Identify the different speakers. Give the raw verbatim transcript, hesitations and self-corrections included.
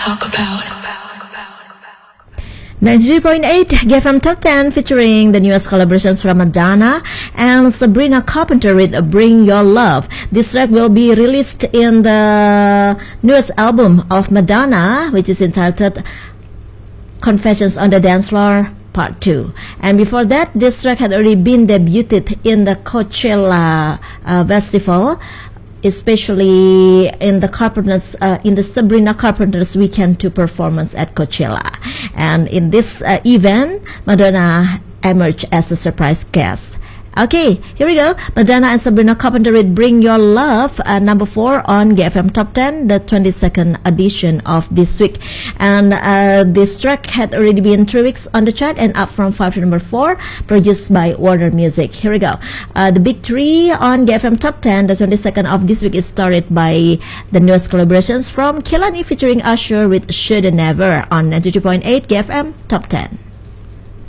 Speaker 1: talk about.
Speaker 2: ninety-three point eight G F M Top ten featuring the newest collaborations from Madonna and Sabrina Carpenter with Bring Your Love. This track will be released in the newest album of Madonna, which is entitled Confessions on the Dance Floor Part two. And before that, this track had already been debuted in the Coachella uh, Festival, especially in the Carpenters, uh, in the Sabrina Carpenter's Weekend two performance at Coachella. And in this uh, event, Madonna emerged as a surprise guest. Okay, here we go. Madonna and Sabrina Carpenter with Bring Your Love, uh, number four on G F M Top ten, the twenty-second edition of this week. And uh, this track had already been three weeks on the chart and up from five to number four, produced by Warner Music. Here we go. Uh, the big three on G F M Top ten, the twenty-second of this week, is started by the newest collaborations from Kehlani featuring Usher with Shoulda Never on ninety-two point eight G F M Top ten.